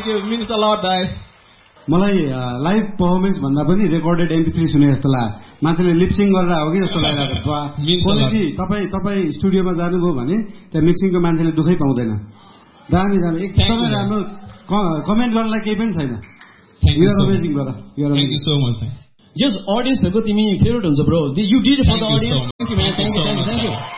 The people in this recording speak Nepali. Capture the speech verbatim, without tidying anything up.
Thank you. Means a lot, guys. मलाई लाइभ पर्फर्मेन्स भन्दा पनि रेकर्डेड एमपी थ्री सुने जस्तो लाग्यो मान्छेले लिपसिङ गरेर हो कि जस्तो लागिरहेको क्वालिटी तपाईँ तपाईँ स्टुडियोमा जानुभयो भने त्यहाँ मिक्सिङको मान्छेले दुःखै पाउँदैन दामी दामी एकदमै राम्रो कमेन्ट गर्नलाई केही पनि छैन you are amazing brother you are thank you so much just अडियन्सहरूको तिमी फेभरेट हुन्छ bro you did for the audience thank you man thank you thank you